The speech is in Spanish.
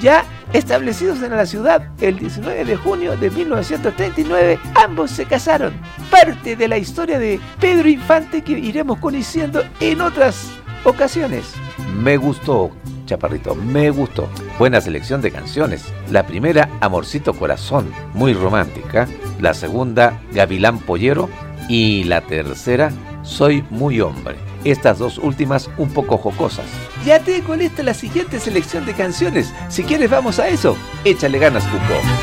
Ya establecidos en la ciudad el 19 de junio de 1939, ambos se casaron. Parte de la historia de Pedro Infante que iremos conociendo en otras ocasiones. Me gustó, Chaparrito, me gustó. Buena selección de canciones. La primera, Amorcito Corazón, muy romántica. La segunda, Gavilán Pollero. Y la tercera, Soy muy hombre. Estas dos últimas un poco jocosas. Ya tengo lista la siguiente selección de canciones. Si quieres vamos a eso. Échale ganas, Cuco.